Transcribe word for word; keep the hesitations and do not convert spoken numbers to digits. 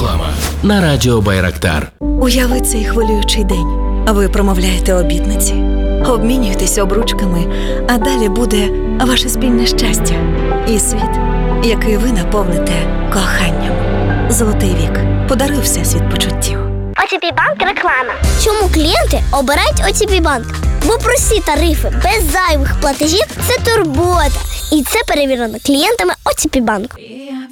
Реклама на радіо Байрактар. Уяви цей хвилюючий день. А ви промовляєте обітниці, обмінюєтесь обручками, а далі буде ваше спільне щастя і світ, який ви наповните коханням. Золотий вік. Подаруй всесвіт почуттів. о те пі Банк реклама. Чому клієнти обирають о те пі Банк? Бо прості тарифи без зайвих платежів – це турбота. І це перевірено клієнтами о те пі Банк.